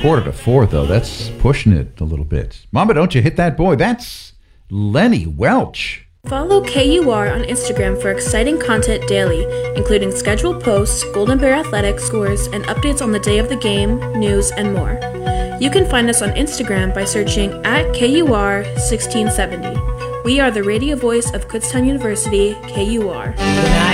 3:45, though. That's pushing it a little bit. Mama, don't you hit that boy. That's Lenny Welch. Follow KUR on Instagram for exciting content daily, including scheduled posts, Golden Bear Athletics scores, and updates on the day of the game, news, and more. You can find us on Instagram by searching @KUR1670. We are the radio voice of Kutztown University, KUR.